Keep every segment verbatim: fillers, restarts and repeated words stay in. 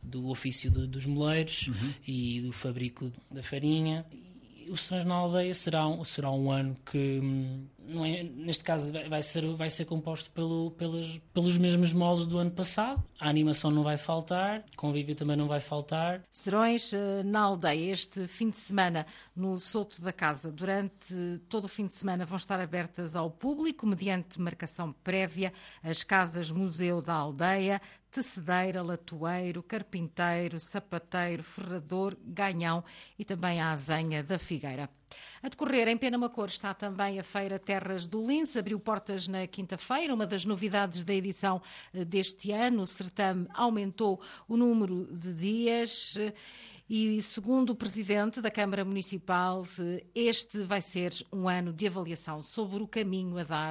do ofício de, dos moleiros uhum. e do fabrico da farinha. O Serões na Aldeia será um, será um ano que, não é, neste caso, vai ser, vai ser composto pelo, pelos, pelos mesmos moldes do ano passado. A animação não vai faltar, o convívio também não vai faltar. Serões na Aldeia, este fim de semana, no Souto da Casa. Durante todo o fim de semana vão estar abertas ao público, mediante marcação prévia, as casas Museu da Aldeia, tecedeira, latoeiro, carpinteiro, sapateiro, ferrador, ganhão e também a azenha da Figueira. A decorrer, em Penamacor, está também a Feira Terras do Lince, abriu portas na quinta-feira. Uma das novidades da edição deste ano, o certame aumentou o número de dias e, segundo o Presidente da Câmara Municipal, este vai ser um ano de avaliação sobre o caminho a dar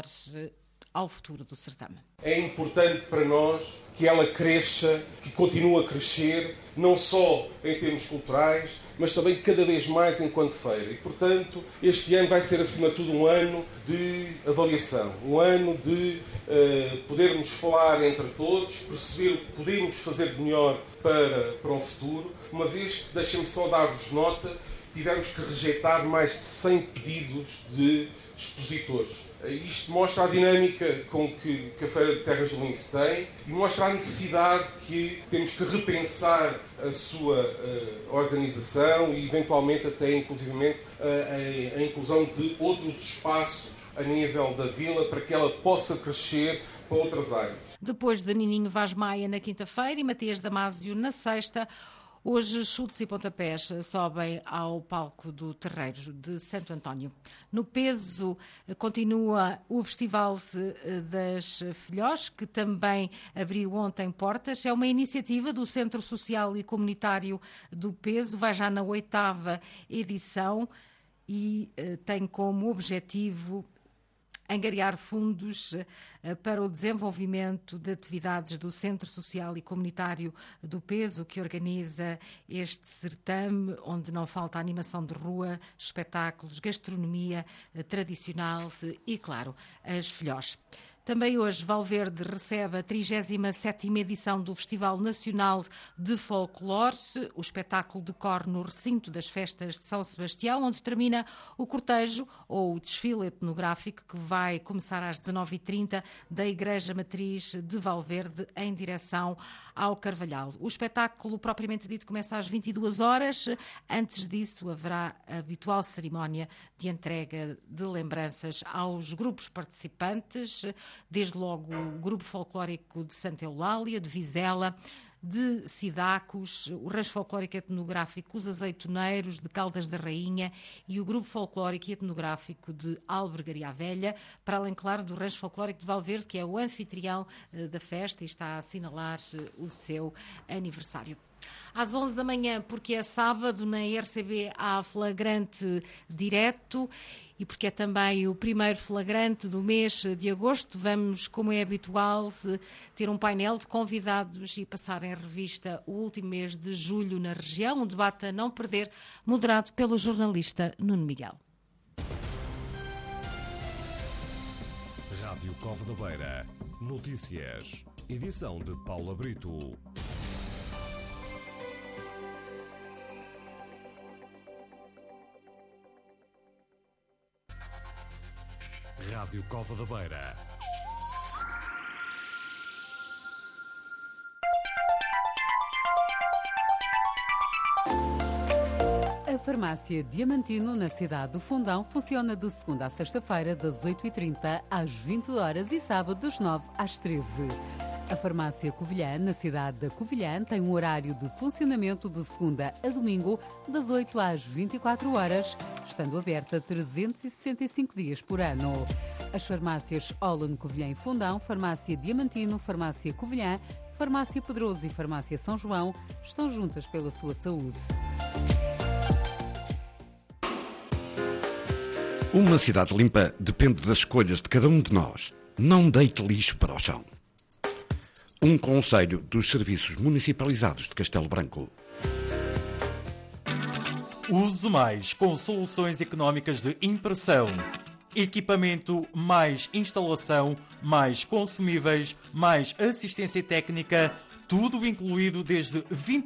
ao futuro do certame. É importante para nós que ela cresça, que continue a crescer, não só em termos culturais, mas também cada vez mais enquanto feira. E, portanto, este ano vai ser, acima de tudo, um ano de avaliação, um ano de uh, podermos falar entre todos, perceber o que podemos fazer de melhor para, para o futuro, uma vez que, deixem-me só dar-vos nota, tivemos que rejeitar mais de cem pedidos de expositores. Isto mostra a dinâmica com que, que a Feira de Terras do Lince tem e mostra a necessidade que temos que repensar a sua uh, organização e, eventualmente, até, inclusivamente, uh, a, a inclusão de outros espaços a nível da vila para que ela possa crescer para outras áreas. Depois de Nininho Vaz Maia na quinta-feira e Matias Damasio na sexta, hoje, chutes e pontapés sobem ao palco do Terreiro de Santo António. No peso, continua o Festival das Filhós, que também abriu ontem portas. É uma iniciativa do Centro Social e Comunitário do Peso, vai já na oitava edição e tem como objetivo angariar fundos para o desenvolvimento de atividades do Centro Social e Comunitário do Peso, que organiza este certame, onde não falta animação de rua, espetáculos, gastronomia tradicional e, claro, as filhós. Também hoje, Valverde recebe a trigésima sétima edição do Festival Nacional de Folclore. O espetáculo decorre no recinto das festas de São Sebastião, onde termina o cortejo, ou o desfile etnográfico, que vai começar às dezanove e trinta da Igreja Matriz de Valverde, em direção ao Carvalhal. O espetáculo, propriamente dito, começa às vinte e duas horas. Antes disso, haverá a habitual cerimónia de entrega de lembranças aos grupos participantes, desde logo o Grupo Folclórico de Santa Eulália, de Vizela, de Sidacos, o Rancho Folclórico Etnográfico Os Azeitoneiros, de Caldas da Rainha, e o Grupo Folclórico e Etnográfico de Albergaria Velha, para além, claro, do Rancho Folclórico de Valverde, que é o anfitrião da festa e está a assinalar o seu aniversário. Às onze da manhã, porque é sábado, na R C B há flagrante direto e porque é também o primeiro flagrante do mês de agosto, vamos, como é habitual, ter um painel de convidados e passar em revista o último mês de julho na região, um debate a não perder, moderado pelo jornalista Nuno Miguel. Rádio Cova da Beira. Notícias. Edição de Paula Brito. Rádio Cova da Beira. A farmácia Diamantino, na cidade do Fundão, funciona de segunda a sexta-feira, das oito e trinta às vinte horas e sábado, das nove às treze. A farmácia Covilhã, na cidade da Covilhã, tem um horário de funcionamento de segunda a domingo, das oito às vinte e quatro horas, estando aberta trezentos e sessenta e cinco dias por ano. As farmácias Olan, Covilhã e Fundão, Farmácia Diamantino, Farmácia Covilhã, Farmácia Pedroso e Farmácia São João estão juntas pela sua saúde. Uma cidade limpa depende das escolhas de cada um de nós. Não deite lixo para o chão. Um conselho dos serviços municipalizados de Castelo Branco. Use mais com soluções económicas de impressão. Equipamento, mais instalação, mais consumíveis, mais assistência técnica, tudo incluído desde vinte